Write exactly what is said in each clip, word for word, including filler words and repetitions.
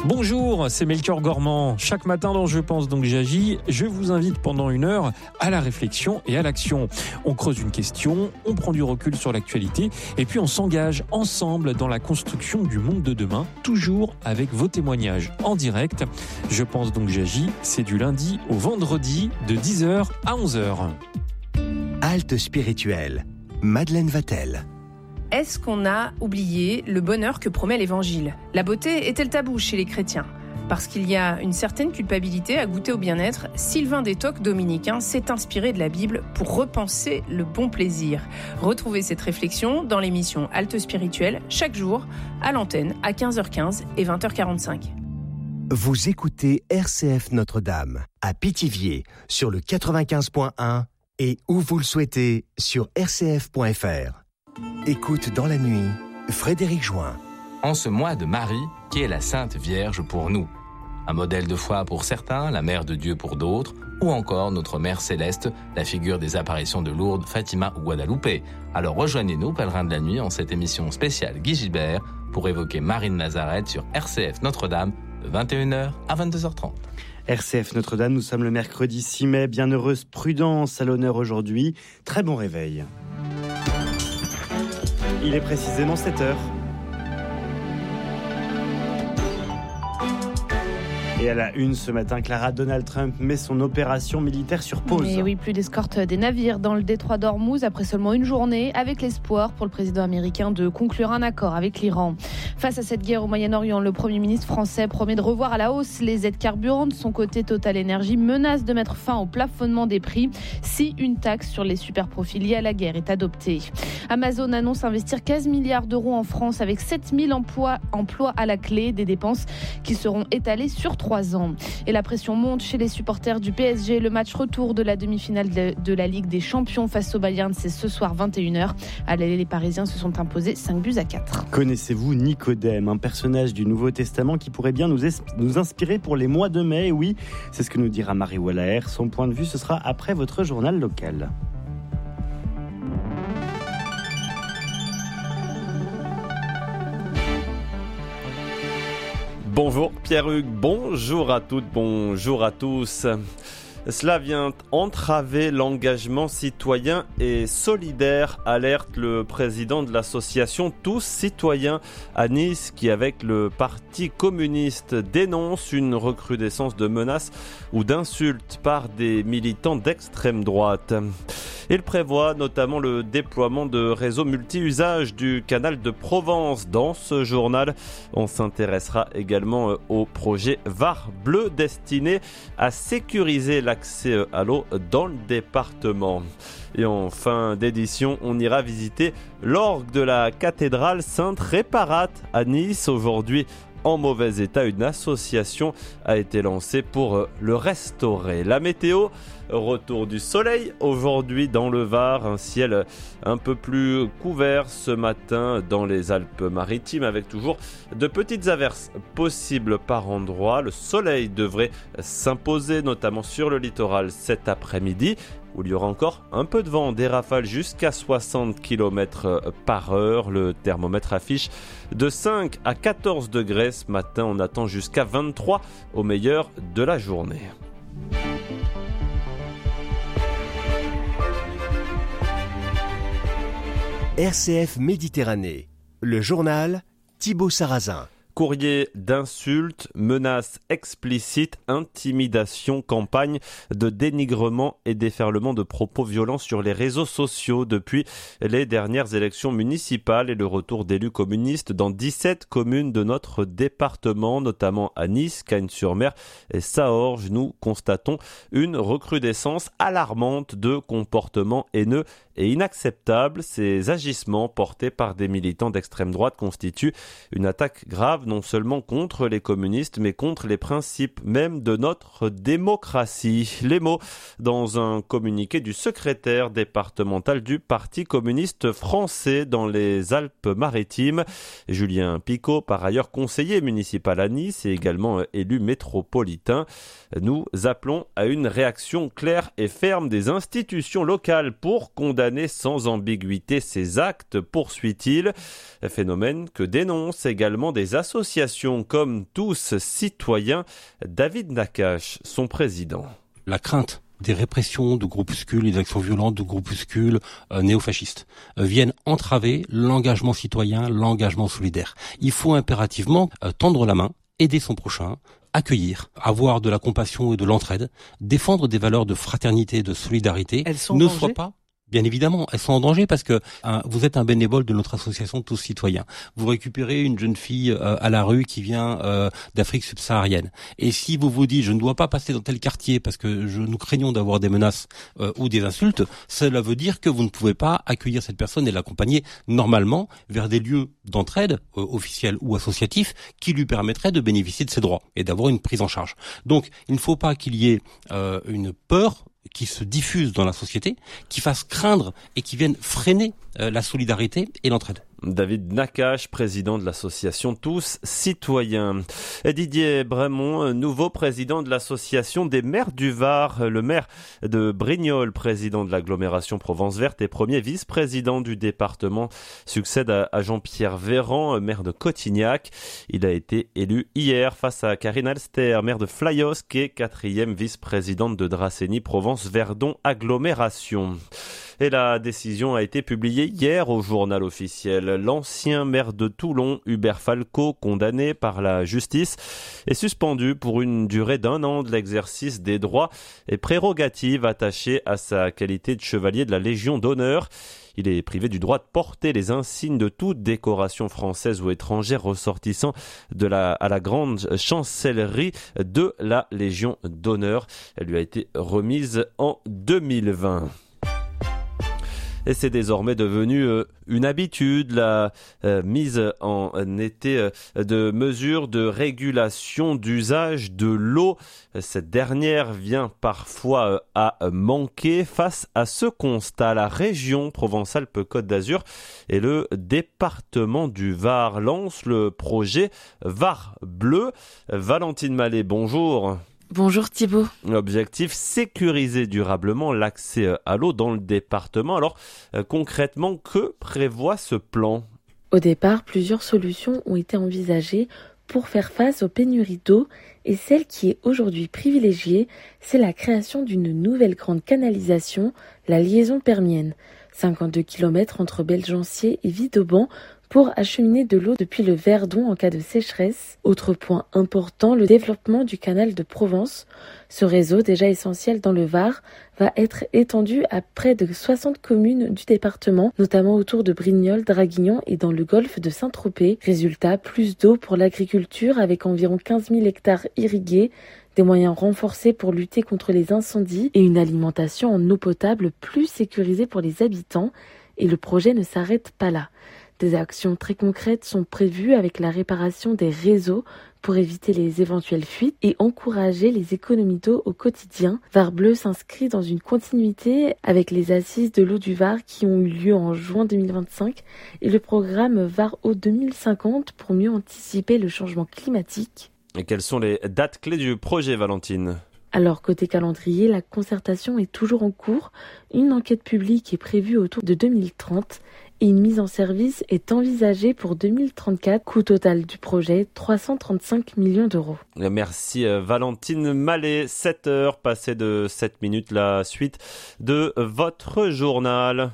Bonjour, c'est Melchior Gormand. Chaque matin dans Je pense donc j'agis, je vous invite pendant une heure à la réflexion et à l'action. On creuse une question, on prend du recul sur l'actualité et puis on s'engage ensemble dans la construction du monde de demain, toujours avec vos témoignages en direct. Je pense donc j'agis, c'est du lundi au vendredi de dix heures à onze heures. Halte spirituelle, Madeleine Vatel. Est-ce qu'on a oublié le bonheur que promet l'Évangile ? La beauté est-elle tabou chez les chrétiens ? Parce qu'il y a une certaine culpabilité à goûter au bien-être, Sylvain Détoc, dominicain, s'est inspiré de la Bible pour repenser le bon plaisir. Retrouvez cette réflexion dans l'émission Halte spirituelle, chaque jour, à l'antenne, à quinze heures quinze et vingt heures quarante-cinq. Vous écoutez R C F Notre-Dame, à Pithiviers, sur le quatre-vingt-quinze point un et où vous le souhaitez, sur r c f point f r. Écoute dans la nuit, Frédéric Join. En ce mois de Marie, qui est la Sainte Vierge pour nous. Un modèle de foi pour certains, la Mère de Dieu pour d'autres, ou encore notre Mère Céleste, la figure des apparitions de Lourdes, Fatima ou Guadalupe. Alors rejoignez-nous, pèlerins de la nuit, en cette émission spéciale Guy Gilbert, pour évoquer Marie de Nazareth sur R C F Notre-Dame, de vingt et une heures à vingt-deux heures trente. R C F Notre-Dame, nous sommes le mercredi six mai, bienheureuse prudence à l'honneur aujourd'hui. Très bon réveil. Il est précisément sept heures. Et à la une ce matin, Clara, Donald Trump met son opération militaire sur pause. Et oui, plus d'escorte des navires dans le détroit d'Ormuz après seulement une journée, avec l'espoir pour le président américain de conclure un accord avec l'Iran. Face à cette guerre au Moyen-Orient, le Premier ministre français promet de revoir à la hausse les aides carburantes. De son côté, Total Energy menace de mettre fin au plafonnement des prix si une taxe sur les superprofits liés à la guerre est adoptée. Amazon annonce investir quinze milliards d'euros en France avec sept mille emplois, emplois à la clé, des dépenses qui seront étalées sur trois ans. Et la pression monte chez les supporters du P S G. Le match retour de la demi-finale de, de la Ligue des Champions face au Bayern, c'est ce soir vingt et une heures. À l'aller, les Parisiens se sont imposés cinq buts à quatre. Connaissez-vous Nicodème, un personnage du Nouveau Testament qui pourrait bien nous, es- nous inspirer pour les mois de mai ? Oui, c'est ce que nous dira Marie Wallaer. Son point de vue, ce sera après votre journal local. Bonjour Pierre-Hugues, bonjour à toutes, bonjour à tous. Cela vient entraver l'engagement citoyen et solidaire, alerte le président de l'association Tous Citoyens à Nice, qui avec le Parti communiste dénonce une recrudescence de menaces ou d'insultes par des militants d'extrême droite. Il prévoit notamment le déploiement de réseaux multi-usages du canal de Provence. Dans ce journal, on s'intéressera également au projet Var Bleu destiné à sécuriser l'accès à l'eau dans le département. Et en fin d'édition, on ira visiter l'orgue de la cathédrale Sainte-Réparate à Nice. Aujourd'hui, en mauvais état, une association a été lancée pour le restaurer. La météo, retour du soleil aujourd'hui dans le Var, un ciel un peu plus couvert ce matin dans les Alpes-Maritimes avec toujours de petites averses possibles par endroits. Le soleil devrait s'imposer notamment sur le littoral cet après-midi, où il y aura encore un peu de vent, des rafales jusqu'à soixante kilomètres par heure. Le thermomètre affiche de cinq à quatorze degrés. Ce matin, on attend jusqu'à vingt-trois au meilleur de la journée. R C F Méditerranée, le journal Thibaut Sarrazin. Courrier d'insultes, menaces explicites, intimidation, campagne de dénigrement et déferlement de propos violents sur les réseaux sociaux depuis les dernières élections municipales et le retour d'élus communistes dans dix-sept communes de notre département, notamment à Nice, Cagnes-sur-Mer et Saorge. Nous constatons une recrudescence alarmante de comportements haineux et inacceptables. Ces agissements portés par des militants d'extrême droite constituent une attaque grave non seulement contre les communistes, mais contre les principes même de notre démocratie. Les mots dans un communiqué du secrétaire départemental du Parti communiste français dans les Alpes-Maritimes. Julien Picot, par ailleurs conseiller municipal à Nice et également élu métropolitain. Nous appelons à une réaction claire et ferme des institutions locales pour condamner sans ambiguïté ces actes, poursuit-il. Phénomène que dénoncent également des associations l'association Comme tous citoyens, David Nakache, son président. La crainte des répressions de groupuscules et des actions violentes de groupuscules euh, néofascistes euh, viennent entraver l'engagement citoyen, l'engagement solidaire. Il faut impérativement euh, tendre la main, aider son prochain, accueillir, avoir de la compassion et de l'entraide, défendre des valeurs de fraternité et de solidarité. Elles sont en ne danger ? soient pas Bien évidemment, elles sont en danger parce que hein, vous êtes un bénévole de notre association Tous Citoyens. Vous récupérez une jeune fille euh, à la rue qui vient euh, d'Afrique subsaharienne. Et si vous vous dites je ne dois pas passer dans tel quartier parce que je, nous craignons d'avoir des menaces euh, ou des insultes, cela veut dire que vous ne pouvez pas accueillir cette personne et l'accompagner normalement vers des lieux d'entraide euh, officiels ou associatifs qui lui permettraient de bénéficier de ses droits et d'avoir une prise en charge. Donc, il ne faut pas qu'il y ait euh, une peur qui se diffuse dans la société, qui fasse craindre et qui vienne freiner euh, la solidarité et l'entraide. David Nakache, président de l'association Tous Citoyens. Et Didier Brémond, nouveau président de l'association des maires du Var, le maire de Brignoles, président de l'agglomération Provence Verte et premier vice-président du département, succède à Jean-Pierre Véran, maire de Cotignac. Il a été élu hier face à Karine Alster, maire de Flyosque et quatrième vice-présidente de Dracénie Provence Verdon Agglomération. Et la décision a été publiée hier au journal officiel. L'ancien maire de Toulon, Hubert Falco, condamné par la justice, est suspendu pour une durée d'un an de l'exercice des droits et prérogatives attachés à sa qualité de chevalier de la Légion d'honneur. Il est privé du droit de porter les insignes de toute décoration française ou étrangère ressortissant de la, à la grande chancellerie de la Légion d'honneur. Elle lui a été remise en deux mille vingt. Et c'est désormais devenu euh, une habitude, la euh, mise en été euh, de mesures de régulation d'usage de l'eau. Cette dernière vient parfois euh, à manquer. Face à ce constat, la région Provence-Alpes-Côte d'Azur et le département du Var lancent le projet Var Bleu. Valentine Mallet, bonjour. Bonjour Thibaut. L'objectif, sécuriser durablement l'accès à l'eau dans le département. Alors, euh, concrètement, que prévoit ce plan ? Au départ, plusieurs solutions ont été envisagées pour faire face aux pénuries d'eau et celle qui est aujourd'hui privilégiée, c'est la création d'une nouvelle grande canalisation, la liaison permienne. cinquante-deux kilomètres entre Belgencier et Vidauban pour acheminer de l'eau depuis le Verdon en cas de sécheresse. Autre point important, le développement du canal de Provence. Ce réseau, déjà essentiel dans le Var, va être étendu à près de soixante communes du département, notamment autour de Brignoles, Draguignan et dans le golfe de Saint-Tropez. Résultat, plus d'eau pour l'agriculture avec environ quinze mille hectares irrigués, des moyens renforcés pour lutter contre les incendies et une alimentation en eau potable plus sécurisée pour les habitants. Et le projet ne s'arrête pas là. Des actions très concrètes sont prévues avec la réparation des réseaux pour éviter les éventuelles fuites et encourager les économies d'eau au quotidien. Var Bleu s'inscrit dans une continuité avec les assises de l'eau du Var qui ont eu lieu en juin deux mille vingt-cinq et le programme Var Eau deux mille cinquante pour mieux anticiper le changement climatique. Et quelles sont les dates clés du projet, Valentine ? Alors, côté calendrier, la concertation est toujours en cours. Une enquête publique est prévue autour de deux mille trente et une mise en service est envisagée pour deux mille trente-quatre. Coût total du projet, trois cent trente-cinq millions d'euros. Merci Valentine Mallet. sept heures passées de sept minutes, la suite de votre journal.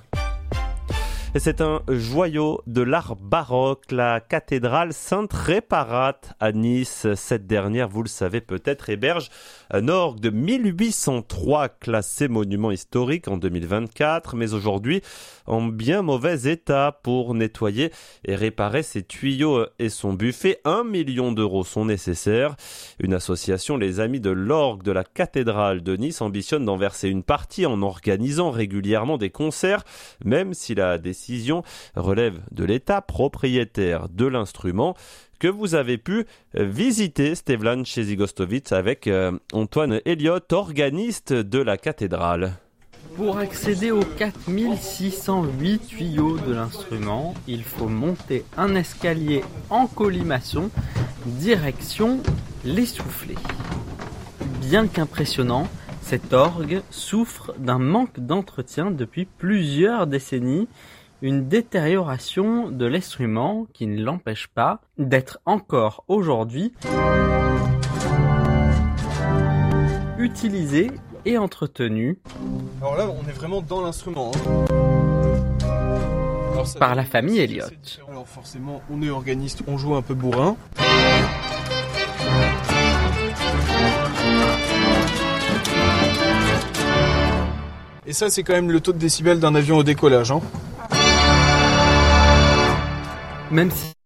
Et c'est un joyau de l'art baroque, la cathédrale Sainte-Réparate à Nice. Cette dernière, vous le savez peut-être, héberge un orgue de mille huit cent trois classé monument historique en deux mille vingt-quatre, mais aujourd'hui en bien mauvais état. Pour nettoyer et réparer ses tuyaux et son buffet, un million d'euros sont nécessaires. Une association, les Amis de l'orgue de la cathédrale de Nice, ambitionne d'en verser une partie en organisant régulièrement des concerts, même si la décision relève de l'État propriétaire de l'instrument que vous avez pu visiter, Stevlan Chezigostovitz, avec euh, Antoine Elliott, organiste de la cathédrale. Pour accéder aux quatre mille six cent huit tuyaux de l'instrument, il faut monter un escalier en collimation, direction les soufflets. Bien qu'impressionnant, cet orgue souffre d'un manque d'entretien depuis plusieurs décennies. une détérioration de l'instrument qui ne l'empêche pas d'être encore aujourd'hui utilisé et entretenu. Alors là, on est vraiment dans l'instrument. Hein. Alors, par la famille Elliott. Alors forcément, on est organiste, on joue un peu bourrin. Et ça, c'est quand même le taux de décibels d'un avion au décollage. Hein. Même si